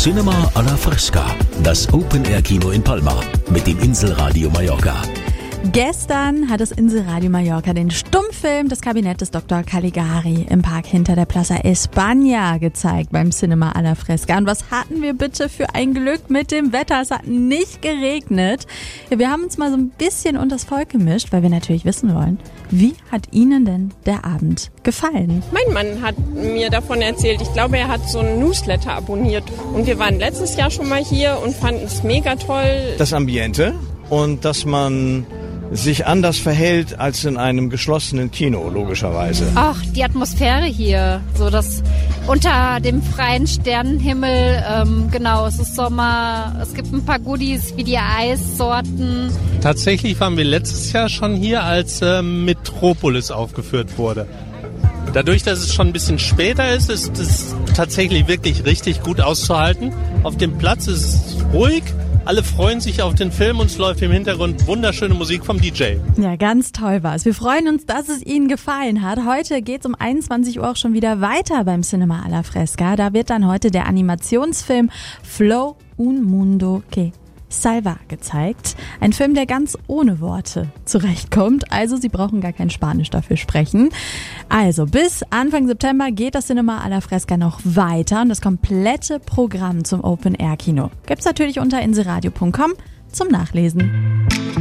Cinema alla Fresca, das Open-Air-Kino in Palma mit dem Inselradio Mallorca. Gestern hat das Inselradio Mallorca den Stummfilm Das Kabinett des Dr. Caligari im Park hinter der Plaza España gezeigt beim Cinema alla Fresca. Und was hatten wir bitte für ein Glück mit dem Wetter? Es hat nicht geregnet. Ja, wir haben uns mal so ein bisschen unters Volk gemischt, weil wir natürlich wissen wollen, wie hat Ihnen denn der Abend gefallen? Mein Mann hat mir davon erzählt. Ich glaube, er hat so einen Newsletter abonniert. Und wir waren letztes Jahr schon mal hier und fanden es mega toll. Das Ambiente und dass man sich anders verhält als in einem geschlossenen Kino, logischerweise. Ach, die Atmosphäre hier, so das unter dem freien Sternenhimmel, genau, es ist Sommer, es gibt ein paar Goodies wie die Eissorten. Tatsächlich waren wir letztes Jahr schon hier, als Metropolis aufgeführt wurde. Dadurch, dass es schon ein bisschen später ist es tatsächlich wirklich richtig gut auszuhalten. Auf dem Platz ist es ruhig. Alle freuen sich auf den Film und es läuft im Hintergrund wunderschöne Musik vom DJ. Ja, ganz toll war's. Wir freuen uns, dass es Ihnen gefallen hat. Heute geht's um 21 Uhr auch schon wieder weiter beim Cinema alla Fresca. Da wird dann heute der Animationsfilm Flow Un Mundo que Salva gezeigt. Ein Film, der ganz ohne Worte zurechtkommt. Also Sie brauchen gar kein Spanisch dafür sprechen. Also bis Anfang September geht das Cinema alla Fresca noch weiter. Und das komplette Programm zum Open-Air-Kino gibt's natürlich unter inselradio.com zum Nachlesen.